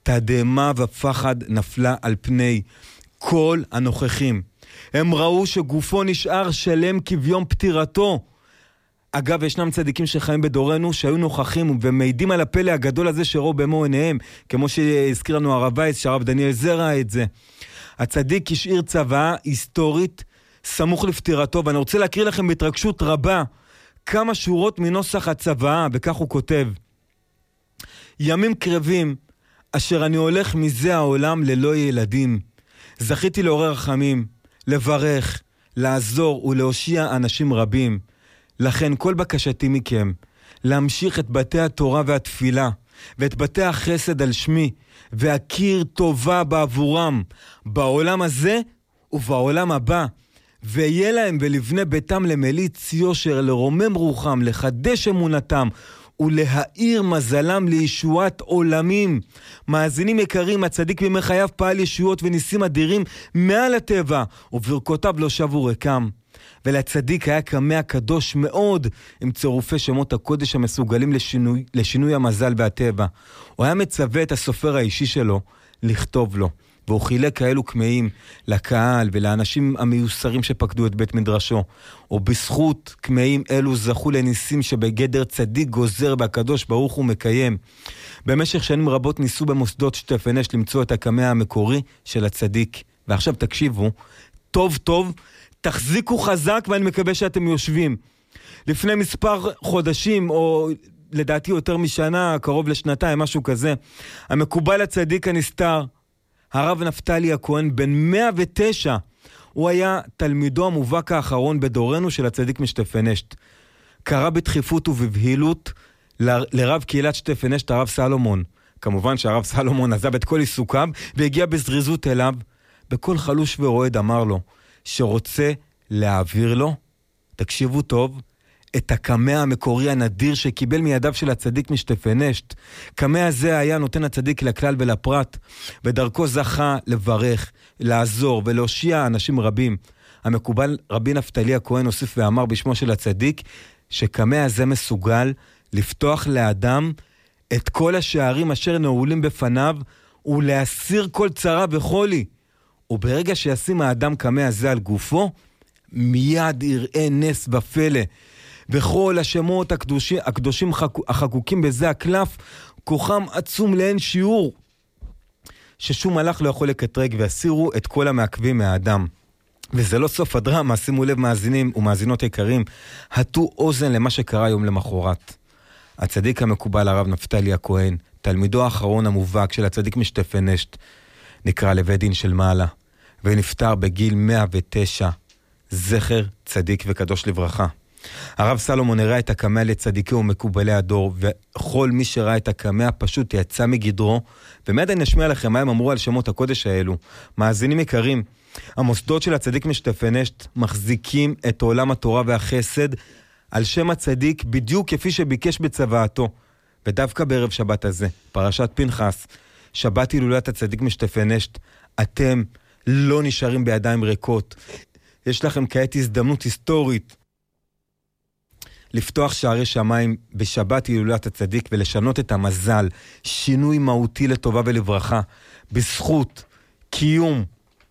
תדהמה ופחד נפלה על פני כל הנוכחים. הם ראו שגופו נשאר שלם כביום פטירתו. אגב, ישנם צדיקים שחיים בדורנו שהיו נוכחים ומעידים על הפלא הגדול הזה שראו במו עיניהם, כמו שהזכיר לנו הרב וייס, שהרב דניאל זרע את זה. הצדיק השאיר צוואה היסטורית סמוך לפטירתו, ואני רוצה להקריא לכם בהתרגשות רבה כמה שורות מנוסח הצוואה, וכך הוא כותב: ימים קרבים אשר אני הולך מזה העולם ללא ילדים, זכיתי לעורר רחמים, לברך, לעזור ולהושיע אנשים רבים. לכן כל בקשתי מכם, להמשיך את בתי התורה והתפילה, ואת בתי החסד על שמי, והכיר טובה בעבורם, בעולם הזה ובעולם הבא, ויהיה להם ולבני ביתם למליץ יושר, לרומם רוחם, לחדש אמונתם, ולהאיר מזלם לישועת עולמים. מאזינים יקרים, הצדיק בימי חייו פעל ישועות וניסים אדירים מעל הטבע, וברכותיו לא שבו ריקם. ולצדיק היה קמע קדוש מאוד, עם צירופי שמות הקודש המסוגלים לשינוי המזל והטבע. הוא היה מצווה את הסופר האישי שלו לכתוב לו, והוא חילק כאלו קמעים לקהל ולאנשים המיוסרים שפקדו את בית מדרשו. ובזכות קמעים אלו זכו לניסים שבגדר צדיק גוזר והקדוש ברוך הוא מקיים. במשך שנים רבות ניסו במוסדות שטפן אש למצוא את הקמע המקורי של הצדיק. ועכשיו תקשיבו, טוב טוב, תחזיקו חזק, ואני מקווה שאתם יושבים. לפני מספר חודשים, או לדעתי יותר משנה, קרוב לשנתיים, משהו כזה, המקובל הצדיק הנסתר, הרב נפתלי הכהן, בן 109, הוא היה תלמידו המובהק האחרון בדורנו של הצדיק משטפנשט. קרא בדחיפות ובבהילות לרב קהילת שטפנשט, הרב סלומון. כמובן שהרב סלומון עזב את כל עיסוקיו, והגיע בזריזות אליו, בכל חלוש ורועד אמר לו, שרוצה להעביר לו, תקשיבו טוב, את הקמע המקורי הנדיר שקיבל מידיו של הצדיק משטפנשט. קמע הזה היה נותן הצדיק לכלל ולפרט, ודרכו זכה לברך, לעזור ולהושיע אנשים רבים. המקובל רבי נפתלי הכהן הוסיף ואמר בשמו של הצדיק, שקמע הזה מסוגל לפתוח לאדם את כל השערים אשר נעולים בפניו, ולהסיר כל צרה וחולי. וברגע שישים האדם קמע הזה על גופו, מיד יראה נס ופלא. וכל השמות הקדושים החקוקים בזה הקלף, כוחם עצום לאין שיעור, ששום מלאך לא יכול לקטרג, והסירו את כל המעכבים מהאדם. וזה לא סוף הדרמה, שימו לב מאזינים ומאזינות יקרים, הטו אוזן למה שקרה יום למחרת. הצדיק המקובל הרב נפתלי הכהן, תלמידו האחרון המובהק של הצדיק משטפנשט, נקרא לבית דין של מעלה, ונפטר בגיל 109, זכר צדיק וקדוש לברכה. הרב סלומון הראה את הקמע לצדיקי ומקובלי הדור, וכל מי שראה את הקמע פשוט יצא מגדרו, ומיד אני אשמיע לכם מה הם אמרו על שמות הקודש האלו. מאזינים יקרים, המוסדות של הצדיק משטפנשט מחזיקים את עולם התורה והחסד על שם הצדיק בדיוק כפי שביקש בצוואתו. ודווקא בערב שבת הזה, פרשת פנחס, שבת הילולת הצדיק משטפנשט, אתם לא נשארים בידיים ריקות. יש לכם כעת הזדמנות היסטורית לפתוח שערי שמיים בשבת הילולת הצדיק ולשנות את המזל, שינוי מהותי לטובה ולברכה, בזכות קיום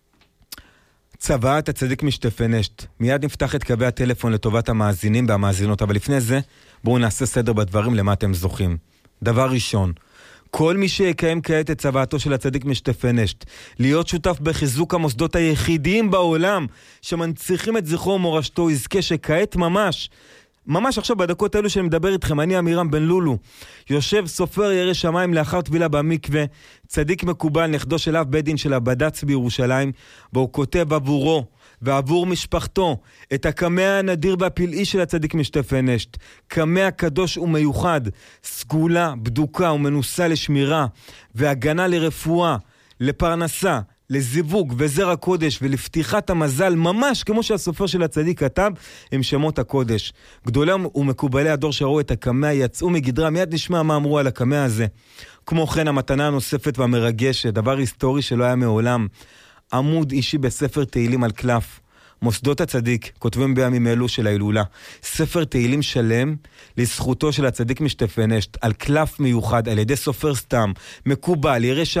צוואת הצדיק משטפנשט. מיד נפתח את קווי הטלפון לטובת המאזינים והמאזינות, אבל לפני זה בואו נעשה סדר בדברים למה אתם זוכים. דבר ראשון, כל מי שיקיים כעת את צוואתו של הצדיק משטפנשט, להיות שותף בחיזוק המוסדות היחידיים בעולם שמנציחים את זכרו ומורשתו, יזכה שכעת ממש עכשיו בדקות האלו שאני מדבר איתכם, אני אמירם בן לולו, יושב סופר ירא שמיים לאחר טבילה במקווה, צדיק מקובל, נכדו של אב בית דין של הבד"ץ בירושלים, והוא כותב עבורו ועבור משפחתו את הקמע הנדיר והפלאי של הצדיק משטפנשט, קמע קדוש ומיוחד, סגולה, בדוקה ומנוסה לשמירה והגנה לרפואה, לפרנסה, לזיווג וזרע קודש ולפתיחת המזל, ממש כמו שהסופר של הצדיק כתב עם שמות הקודש. גדולי ומקובלי הדור שראו את הקמע יצאו מגדרה, מיד נשמע מה אמרו על הקמע הזה. כמו כן המתנה הנוספת והמרגשת, דבר היסטורי שלא היה מעולם, עמוד אישי בספר תהילים על קלף. מוסדות הצדיק כותבים בימים אלו של ההילולה ספר תהילים שלם לזכותו של הצדיק משטפנשט על קלף מיוחד על ידי סופר סתם מקובל ירא